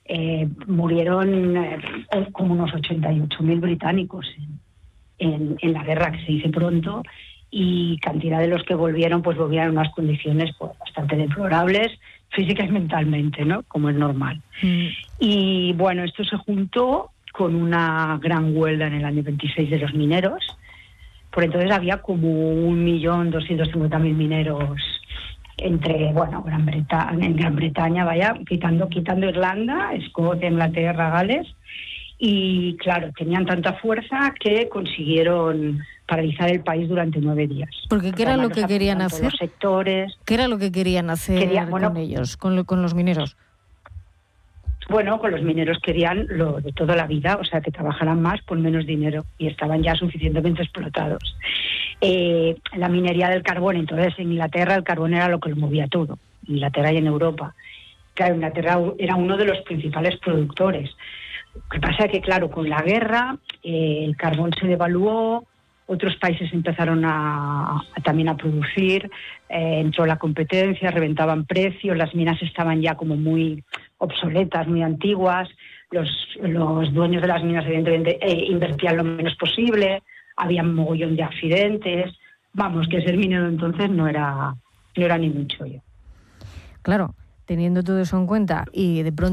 murieron como unos 88.000 británicos en la guerra, que se dice pronto, y cantidad de los que volvieron, pues volvieron en unas condiciones pues bastante deplorables, física y mentalmente, ¿no? Como es normal. Y bueno, esto se juntó con una gran huelga en el año 26 de los mineros. Por entonces había como 1.250.000 mineros entre, bueno, en Gran Bretaña, vaya, quitando Irlanda, Escocia, Inglaterra, Gales. Y claro, tenían tanta fuerza que consiguieron paralizar el país durante 9 días. Porque ¿qué era lo que querían hacer? Los sectores. ¿Qué era lo que querían hacer con ellos, con los mineros? Bueno, con los mineros querían lo de toda la vida, o sea, que trabajaran más por menos dinero y estaban ya suficientemente explotados. La minería del carbón, entonces en Inglaterra el carbón era lo que lo movía todo, en Inglaterra y en Europa. Claro, Inglaterra era uno de los principales productores. Lo que pasa es que, claro, con la guerra el carbón se devaluó, otros países empezaron también a producir, entró la competencia, reventaban precios, las minas estaban ya como muy obsoletas, muy antiguas, los dueños de las minas evidentemente invertían lo menos posible, había un mogollón de accidentes, vamos, que ser minero entonces no era ni mucho yo. Claro, teniendo todo eso en cuenta y de pronto